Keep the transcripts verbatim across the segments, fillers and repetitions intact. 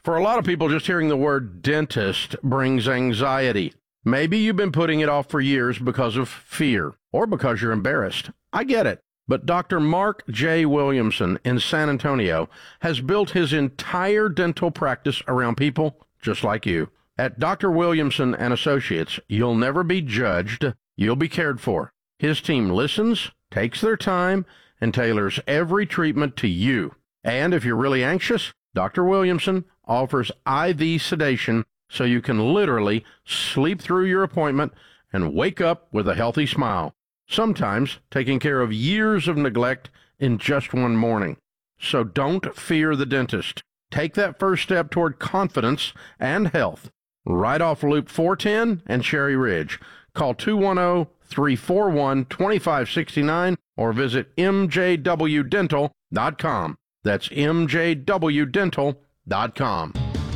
For a lot of people, just hearing the word dentist brings anxiety. Maybe you've been putting it off for years because of fear or because you're embarrassed. I get it. But Doctor Mark J. Williamson in San Antonio has built his entire dental practice around people just like you. At Doctor Williamson and Associates, you'll never be judged. You'll be cared for. His team listens, takes their time, and tailors every treatment to you. And if you're really anxious, Doctor Williamson offers I V sedation so you can literally sleep through your appointment and wake up with a healthy smile. Sometimes taking care of years of neglect in just one morning. So don't fear the dentist. Take that first step toward confidence and health. Right off Loop four ten and Cherry Ridge. Call two one zero, three four one, two five six nine or visit m j w dental dot com. That's m j w dental dot com.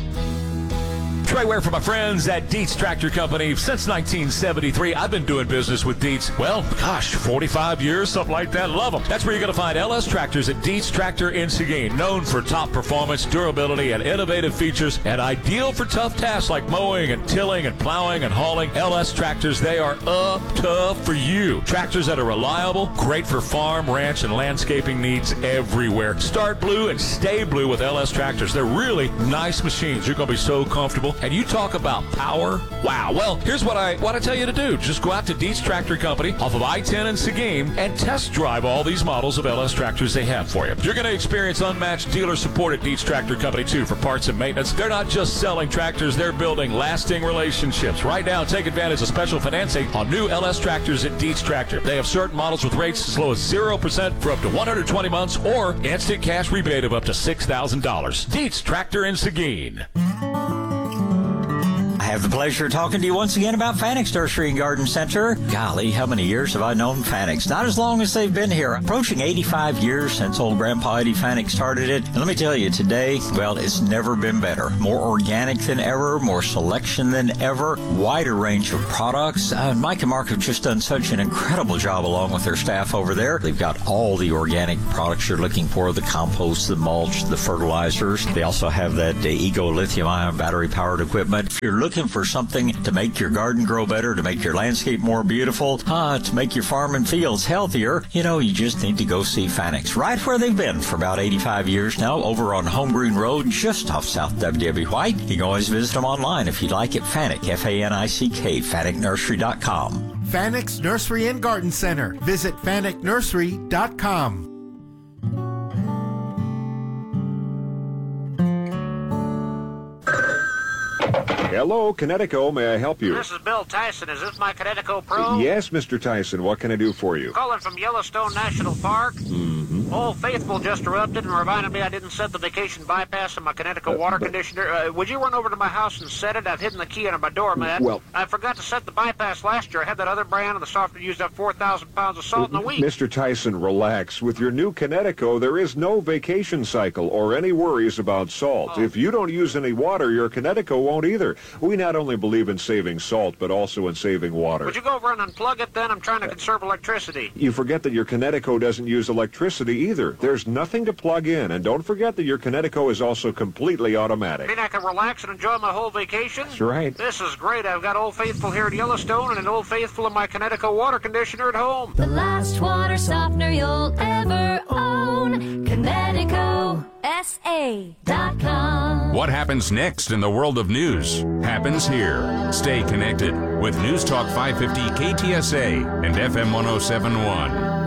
Trey Ware for my friends at Dietz Tractor Company. Since nineteen seventy-three, I've been doing business with Dietz. Well, gosh, forty-five years, something like that. Love them. That's where you're going to find L S Tractors at Dietz Tractor in Seguin. Known for top performance, durability, and innovative features, and ideal for tough tasks like mowing and tilling and plowing and hauling. L S Tractors, they are up tough for you. Tractors that are reliable, great for farm, ranch, and landscaping needs everywhere. Start blue and stay blue with L S Tractors. They're really nice machines. You're going to be so comfortable. And you talk about power. Wow. Well, here's what I what I tell you to do. Just go out to Dietz Tractor Company off of I ten in Seguin and test drive all these models of L S tractors they have for you. You're going to experience unmatched dealer support at Dietz Tractor Company, too, for parts and maintenance. They're not just selling tractors. They're building lasting relationships. Right now, take advantage of special financing on new L S tractors at Dietz Tractor. They have certain models with rates as low as zero percent for up to one hundred twenty months or instant cash rebate of up to six thousand dollars. Dietz Tractor in Seguin. I have the pleasure of talking to you once again about Fanix Nursery and Garden Center. Golly, how many years have I known Fanix? Not as long as they've been here. Approaching eighty-five years since old Grandpa Eddie Fanix started it. And let me tell you, today, well, it's never been better. More organic than ever, more selection than ever, wider range of products. Uh, Mike and Mark have just done such an incredible job along with their staff over there. They've got all the organic products you're looking for, the compost, the mulch, the fertilizers. They also have that uh, Ego lithium-ion battery-powered equipment. If you're looking for something to make your garden grow better, to make your landscape more beautiful, uh, to make your farm and fields healthier, you know, you just need to go see Fanix. Right where they've been for about eighty-five years now, over on Home Green Road, just off South W W White. You can always visit them online if you'd like at Fanick, F A N I C K, Fanick Nursery dot com. Fanix Nursery and Garden Center. Visit Fanick Nursery dot com. Hello, Connecticut. May I help you? This is Bill Tyson. Is this my Connecticut Pro? Yes, Mister Tyson. What can I do for you? Calling from Yellowstone National Park. Mm-hmm. Old Faithful just erupted and reminded me I didn't set the vacation bypass in my Connecticut water but, conditioner. Uh, would you run over to my house and set it? I've hidden the key under my doormat. Well, I forgot to set the bypass last year. I had that other brand, and the software used up four thousand pounds of salt in a week. Mister Tyson, relax. With your new Connecticut, there is no vacation cycle or any worries about salt. Oh. If you don't use any water, your Connecticut won't either. We not only believe in saving salt, but also in saving water. Would you go over and unplug it then? I'm trying to conserve electricity. You forget that your Connecticut doesn't use electricity either. There's nothing to plug in, and don't forget that your Connecticut is also completely automatic. You mean I can relax and enjoy my whole vacation? That's right. This is great. I've got Old Faithful here at Yellowstone and an Old Faithful in my Connecticut water conditioner at home. The last water softener you'll ever own. Connecticut S A dot com. What happens next in the world of news happens here. Stay connected with News Talk five fifty K T S A and F M one oh seven point one.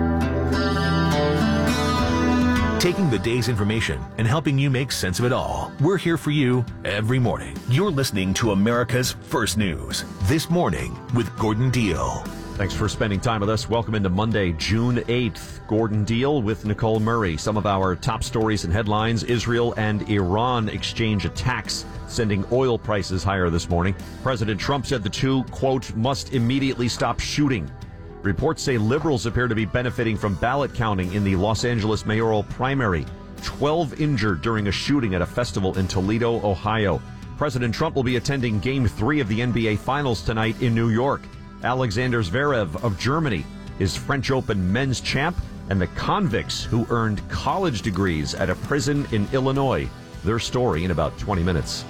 Taking the day's information and helping you make sense of it all. We're here for you every morning. You're listening to America's First News. This morning with Gordon Deal. Thanks for spending time with us. Welcome into Monday, June eighth. Gordon Deal with Nicole Murray. Some of our top stories and headlines. Israel and Iran exchange attacks, sending oil prices higher this morning. President Trump said the two, quote, must immediately stop shooting. Reports say liberals appear to be benefiting from ballot counting in the Los Angeles mayoral primary. twelve injured during a shooting at a festival in Toledo, Ohio. President Trump will be attending Game three of the N B A Finals tonight in New York. Alexander Zverev of Germany is French Open men's champ, and the convicts who earned college degrees at a prison in Illinois Their story in about twenty minutes.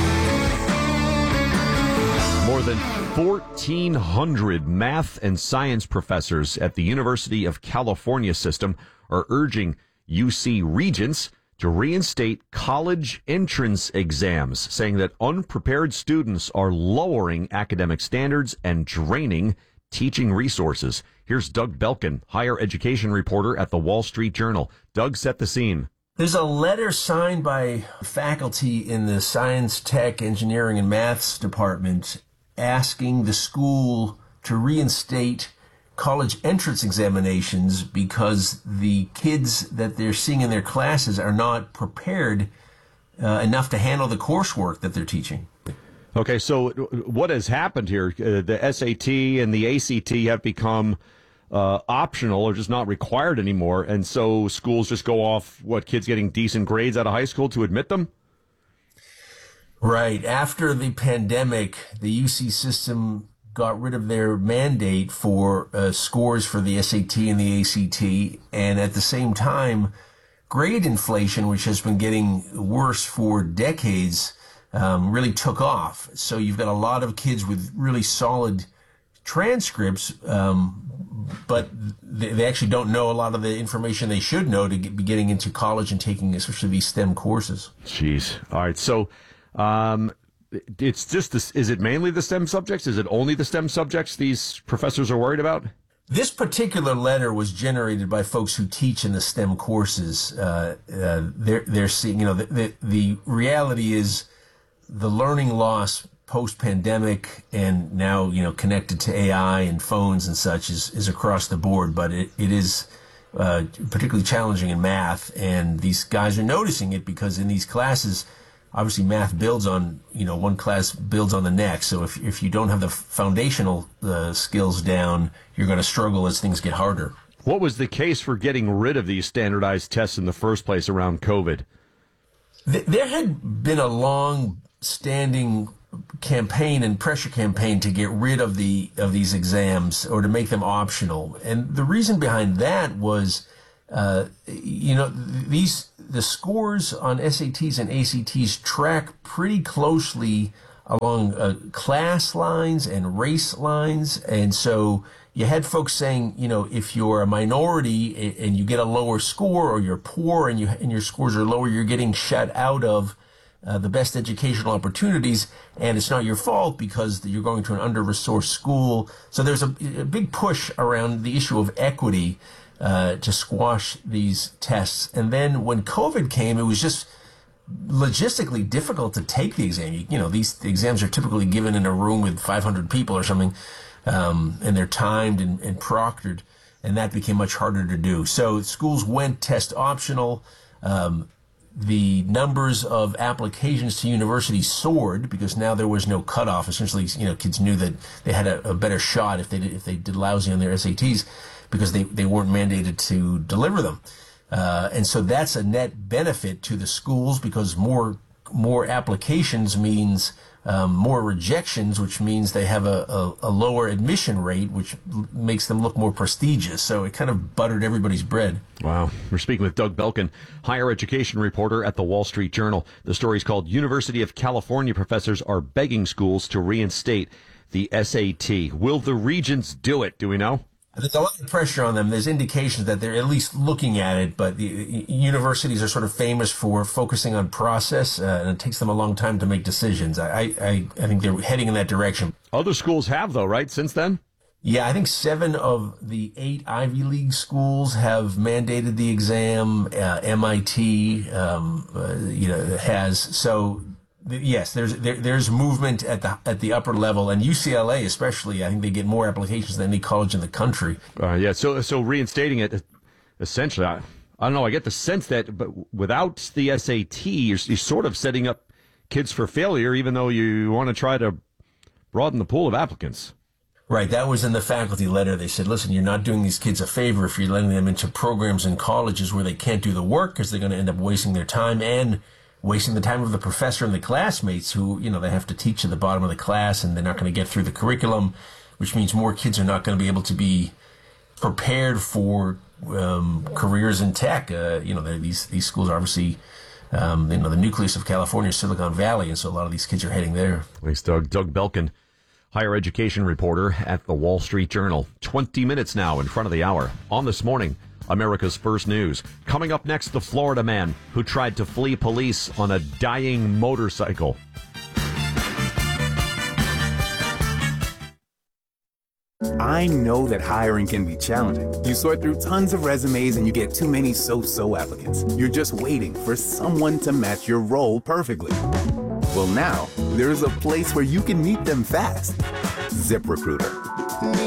More than fourteen hundred math and science professors at the University of California system are urging U C regents to reinstate college entrance exams, saying that unprepared students are lowering academic standards and draining teaching resources. Here's Doug Belkin, higher education reporter at the Wall Street Journal. Doug, set the scene. There's a letter signed by faculty in the science, tech, engineering, and maths department asking the school to reinstate college entrance examinations because the kids that they're seeing in their classes are not prepared uh, enough to handle the coursework that they're teaching. Okay, so what has happened here? Uh, the S A T and the A C T have become uh, optional or just not required anymore, and so schools just go off, what, kids getting decent grades out of high school to admit them? Right. After the pandemic, the U C system got rid of their mandate for uh, scores for the S A T and the A C T. And at the same time, grade inflation, which has been getting worse for decades, um, really took off. So you've got a lot of kids with really solid transcripts, um, but they, they actually don't know a lot of the information they should know to get, be getting into college and taking especially these STEM courses. Jeez. All right. So um, it's just this. Is it mainly the STEM subjects? Is it only the STEM subjects these professors are worried about? This particular letter was generated by folks who teach in the STEM courses. Uh, uh, they're, they're seeing, you know, the, the, the reality is the learning loss post-pandemic and now, you know, connected to A I and phones and such is, is across the board, but it, it is uh, particularly challenging in math. And these guys are noticing it because in these classes, obviously math builds on, you know, one class builds on the next. So if, if you don't have the foundational uh, skills down, you're going to struggle as things get harder. What was the case for getting rid of these standardized tests in the first place around COVID? Th- there had been a long-standing campaign and pressure campaign to get rid of the of these exams or to make them optional. And the reason behind that was, uh, you know, these the scores on S A Ts and A C Ts track pretty closely along uh, class lines and race lines. And so you had folks saying, you know, if you're a minority and you get a lower score, or you're poor and you and your scores are lower, you're getting shut out of uh, the best educational opportunities, and it's not your fault because you're going to an under-resourced school. So there's a, a big push around the issue of equity uh, to squash these tests. And then when COVID came, it was just logistically difficult to take the exam. You, you know, these the exams are typically given in a room with five hundred people or something, um, and they're timed and, and proctored, and that became much harder to do. So schools went test optional. Um, the numbers of applications to universities soared because now there was no cutoff. Essentially, you know, kids knew that they had a, a better shot if they did, if they did lousy on their S A Ts because they, they weren't mandated to deliver them. Uh, and so that's a net benefit to the schools because more more applications means um, more rejections, which means they have a, a, a lower admission rate, which l- makes them look more prestigious. So it kind of buttered everybody's bread. Wow. We're speaking with Doug Belkin, higher education reporter at the Wall Street Journal. The story is called University of California Professors Are Begging Schools to Reinstate the S A T. Will the regents do it? Do we know? There's a lot of pressure on them. There's indications that they're at least looking at it, but the universities are sort of famous for focusing on process, uh, and it takes them a long time to make decisions. I, I, I think they're heading in that direction. Other schools have, though, right, since then? Yeah, I think seven of the eight Ivy League schools have mandated the exam. Uh, M I T, um, uh, you know, has. So yes, there's there, there's movement at the at the upper level, and U C L A especially. I think they get more applications than any college in the country. Uh, yeah, so so reinstating it, essentially, I, I don't know. I get the sense that, but without the S A T, you're, you're sort of setting up kids for failure, even though you want to try to broaden the pool of applicants. Right, that was in the faculty letter. They said, listen, you're not doing these kids a favor if you're letting them into programs and colleges where they can't do the work because they're going to end up wasting their time and wasting the time of the professor and the classmates who, you know, they have to teach at the bottom of the class and they're not going to get through the curriculum, which means more kids are not going to be able to be prepared for um, careers in tech. Uh, you know, these these schools are obviously um, you know, the nucleus of California is Silicon Valley, and so a lot of these kids are heading there. Thanks, Doug. Doug Belkin, higher education reporter at the Wall Street Journal. twenty minutes now in front of the hour. On This Morning, America's First News. Coming up next, the Florida man who tried to flee police on a dying motorcycle. I know that hiring can be challenging. You sort through tons of resumes and you get too many so-so applicants. You're just waiting for someone to match your role perfectly. Well, now, there's a place where you can meet them fast. ZipRecruiter.